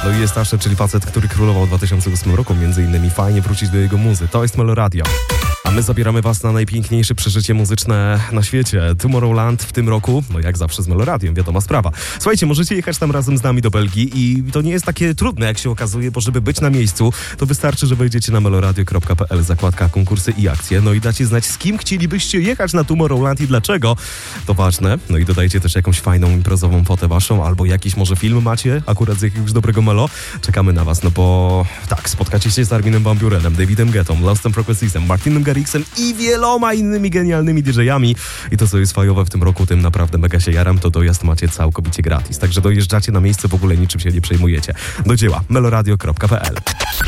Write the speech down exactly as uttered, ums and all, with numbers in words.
No i jest Asher, czyli facet, który królował w dwa tysiące ósmym roku, między innymi. Fajnie wrócić do jego muzy. To jest Meloradio. A my zabieramy was na najpiękniejsze przeżycie muzyczne na świecie. Tomorrowland w tym roku, no jak zawsze z Meloradią, wiadoma sprawa. Słuchajcie, możecie jechać tam razem z nami do Belgii i to nie jest takie trudne, jak się okazuje, bo żeby być na miejscu, to wystarczy, że wejdziecie na meloradio kropka p l, zakładka konkursy i akcje, no i dacie znać, z kim chcielibyście jechać na Tomorrowland i dlaczego. To ważne. No i dodajcie też jakąś fajną imprezową fotę waszą, albo jakiś może film macie, akurat z jakiegoś dobrego melo. Czekamy na was, no bo tak, spotkacie się z Arminem Van Burenem, Davidem Guettą, Lost and Progressisem, Martinem Garrixem i wieloma innymi genialnymi didżejami. I to, co jest fajowe w tym roku, tym naprawdę mega się jaram, to dojazd macie całkowicie gratis. Także dojeżdżacie na miejsce, w ogóle niczym się nie przejmujecie. Do dzieła. meloradio kropka p l